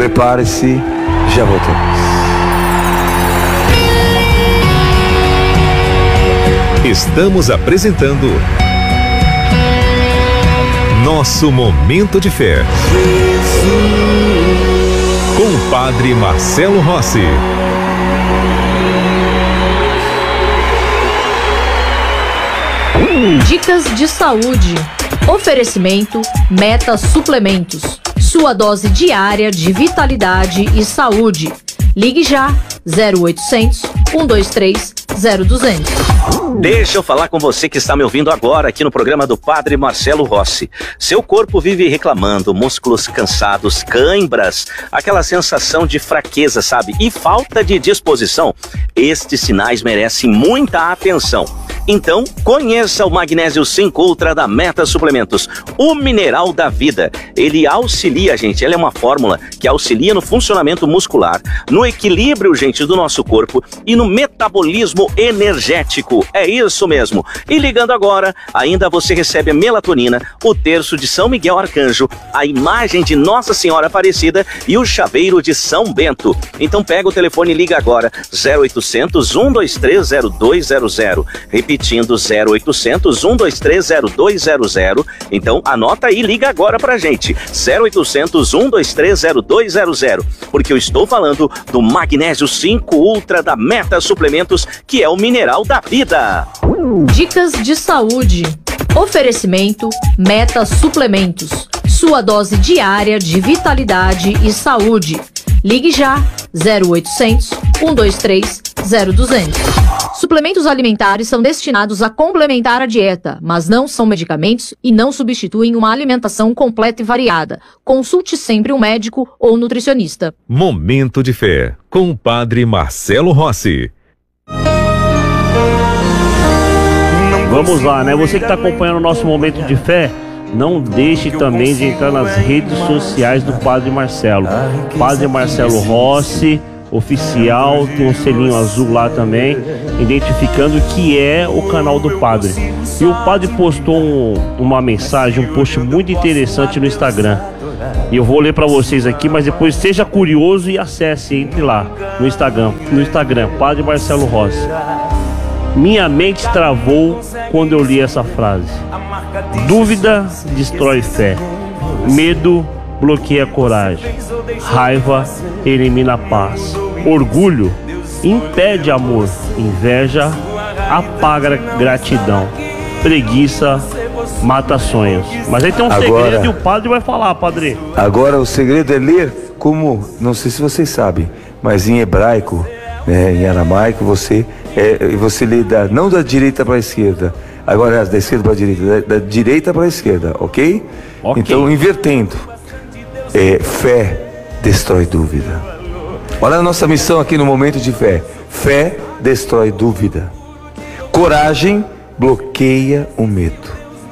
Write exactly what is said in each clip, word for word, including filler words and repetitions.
Prepare-se, já voltamos. Estamos apresentando Nosso Momento de Fé, com o Padre Marcelo Rossi. Dicas de saúde. Oferecimento Meta Suplementos. Sua dose diária de vitalidade e saúde. Ligue já zero oitocentos, um dois três, zero duzentos. Deixa eu falar com você que está me ouvindo agora aqui no programa do Padre Marcelo Rossi. Seu corpo vive reclamando, músculos cansados, cãibras, aquela sensação de fraqueza, sabe? E falta de disposição. Estes sinais merecem muita atenção. Então, conheça o Magnésio cinco Ultra da Meta Suplementos, o mineral da vida. Ele auxilia, gente, ele é uma fórmula que auxilia no funcionamento muscular, no equilíbrio, gente, do nosso corpo e no metabolismo energético. É isso mesmo. E ligando agora, ainda você recebe a melatonina, o terço de São Miguel Arcanjo, a imagem de Nossa Senhora Aparecida e o chaveiro de São Bento. Então pega o telefone e liga agora, zero oitocentos, um dois três, zero dois zero zero. Repetindo, zero oitocentos, um dois três, zero dois zero zero. Então anota aí, liga agora pra gente, zero oitocentos, um dois três, zero dois zero zero. Porque eu estou falando do Magnésio cinco Ultra da Meta Suplementos, que é o mineral da vida. Dicas de saúde. Oferecimento Meta Suplementos. Sua dose diária de vitalidade e saúde. Ligue já zero oitocentos, um dois três, zero duzentos. Suplementos alimentares são destinados a complementar a dieta, mas não são medicamentos e não substituem uma alimentação completa e variada. Consulte sempre um médico ou nutricionista. Momento de Fé, com o Padre Marcelo Rossi. Vamos lá, né? Você que está acompanhando o nosso Momento de Fé, não deixe também de entrar nas redes sociais do Padre Marcelo. Padre Marcelo Rossi, oficial, tem um selinho azul lá também, identificando que é o canal do Padre. E o Padre postou um, uma mensagem, um post muito interessante no Instagram. E eu vou ler para vocês aqui, mas depois seja curioso e acesse, entre lá no Instagram, no Instagram, Padre Marcelo Rossi. Minha mente travou quando eu li essa frase. Dúvida destrói fé. Medo bloqueia coragem. Raiva elimina a paz. Orgulho impede amor. Inveja apaga gratidão. Preguiça mata sonhos. Mas aí tem um Agora, segredo e o padre vai falar, padre. Agora o segredo é ler como, não sei se vocês sabem, mas em hebraico, né, em aramaico, você, é, você lê da, não da direita para a esquerda, agora da esquerda para a direita, da, da direita para a esquerda, ok? Ok. Então, invertendo, é, fé destrói dúvida. Olha a nossa missão aqui no Momento de Fé. Fé destrói dúvida. Coragem bloqueia o medo.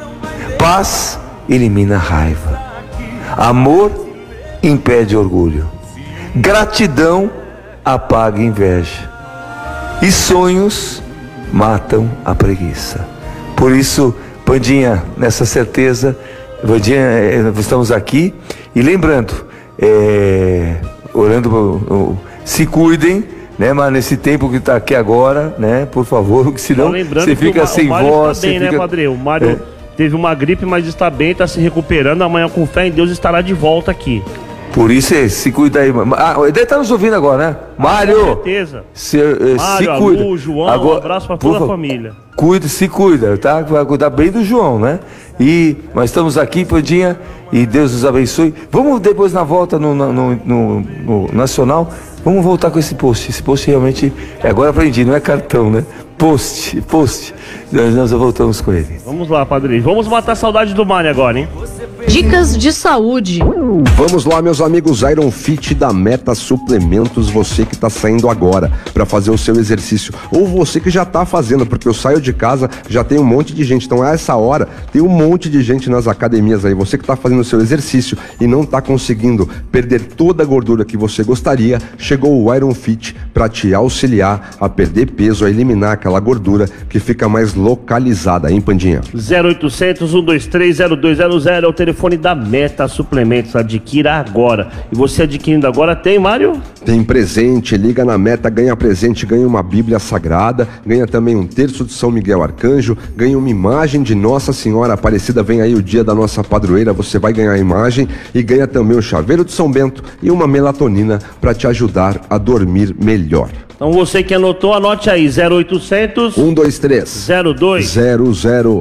Paz elimina a raiva. Amor impede orgulho. Gratidão apaga a inveja. E sonhos matam a preguiça. Por isso, Pandinha, nessa certeza, Pandinha, estamos aqui. E lembrando, é, orando, se cuidem, né, mas nesse tempo que está aqui agora, né, por favor, porque senão você fica sem voz. Está bem, né, Padre? O Mário é. teve uma gripe, mas está bem, está se recuperando. Amanhã, com fé em Deus, estará de volta aqui. Por isso, se cuida aí. Ah, ele deve estar nos ouvindo agora, né? Mário! Com certeza. Se, eh, Mário, se cuida. Lu, João, agora, um abraço para toda a família. Cuida, se cuida, tá? Vai cuidar bem do João, né? E nós estamos aqui, Pandinha, e Deus nos abençoe. Vamos depois na volta no, no, no, no Nacional, vamos voltar com esse post. Esse post realmente, agora aprendi, não é cartão, né? Post, post. Nós, nós voltamos com ele. Vamos lá, Padre. Vamos matar a saudade do Mário agora, hein? Dicas de saúde. Vamos lá, meus amigos, Iron Fit da Meta Suplementos, você que está saindo agora para fazer o seu exercício, ou você que já está fazendo, porque eu saio de casa, já tem um monte de gente, então a essa hora tem um monte de gente nas academias aí, você que está fazendo o seu exercício e não está conseguindo perder toda a gordura que você gostaria, chegou o Iron Fit para te auxiliar a perder peso, a eliminar aquela gordura que fica mais localizada, hein, Pandinha? zero oitocentos, um dois três, zero dois zero zero é o telefone telefone da Meta Suplementos. Adquira agora. E você adquirindo agora tem, Mário? Tem presente, liga na Meta, ganha presente, ganha uma Bíblia Sagrada, ganha também um terço de São Miguel Arcanjo, ganha uma imagem de Nossa Senhora Aparecida, vem aí o dia da nossa padroeira, você vai ganhar a imagem, e ganha também o chaveiro de São Bento e uma melatonina para te ajudar a dormir melhor. Então você que anotou, anote aí, zero oitocentos, um dois três, zero dois, zero zero.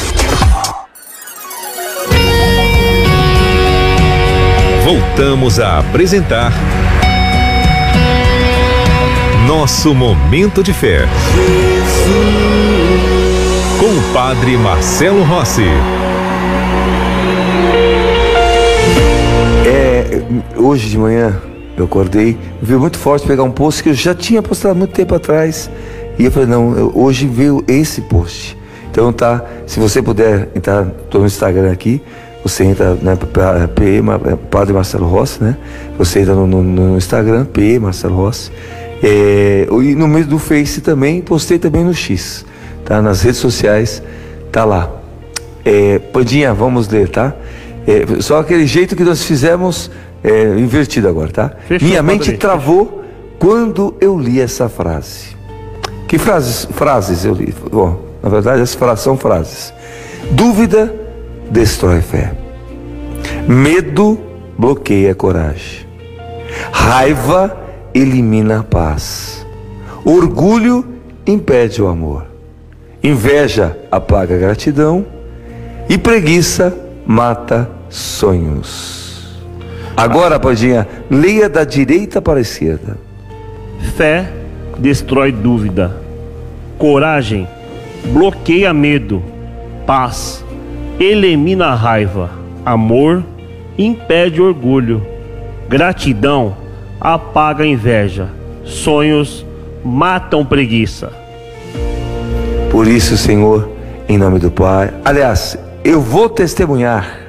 Voltamos a apresentar Nosso Momento de Fé, com o Padre Marcelo Rossi. É, hoje de manhã eu acordei, veio muito forte pegar um post que eu já tinha postado muito tempo atrás, e eu falei, não, eu, hoje veio esse post. Então tá, se você puder entrar, tô no Instagram aqui, você entra, né, P E, Padre Marcelo Rossi, né? Você entra no, no, no Instagram, P E Marcelo Rossi. É, e no meio do Face também, postei também no X, tá? Nas redes sociais, tá lá. É, Pandinha, vamos ler, tá? É, só aquele jeito que nós fizemos, é, invertido agora, tá? Fechou, Minha mente padre. travou quando eu li essa frase. Que frases, frases eu li? Bom, na verdade, essas são frases. Dúvida destrói fé. Medo bloqueia a coragem. Raiva elimina a paz. Orgulho impede o amor. Inveja apaga a gratidão. E preguiça mata sonhos. Agora, Pandinha, leia da direita para a esquerda. Fé destrói dúvida. Coragem bloqueia medo. Paz elimina a raiva. Amor impede orgulho. Gratidão apaga a inveja. Sonhos matam preguiça. Por isso, Senhor, em nome do Pai, aliás, eu vou testemunhar